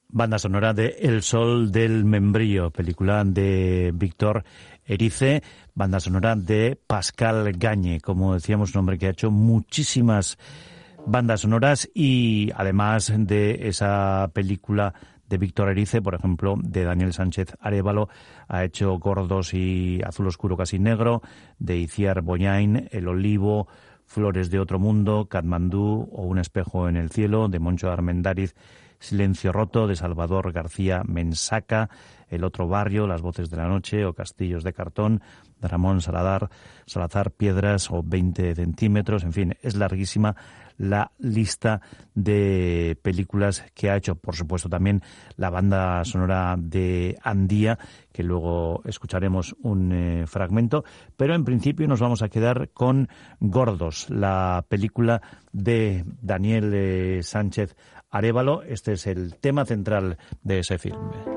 Banda sonora de El Sol del Membrillo, película de Víctor Erice, banda sonora de Pascal Gagne, como decíamos, un hombre que ha hecho muchísimas bandas sonoras y además de esa película de Víctor Erice, por ejemplo, de Daniel Sánchez Arévalo, ha hecho Gordos y Azul Oscuro Casi Negro, de Itziar Boyain, El Olivo, Flores de Otro Mundo, Katmandú o Un Espejo en el Cielo, de Moncho Armendáriz, Silencio Roto, de Salvador García Mensaca, El Otro Barrio, Las Voces de la Noche o Castillos de Cartón, de Ramón Salazar Piedras o 20 centímetros, en fin, es larguísima la lista de películas que ha hecho. Por supuesto también la banda sonora de Andía, que luego escucharemos un fragmento, pero en principio nos vamos a quedar con Gordos, la película de Daniel Sánchez Arévalo. Este es el tema central de ese filme.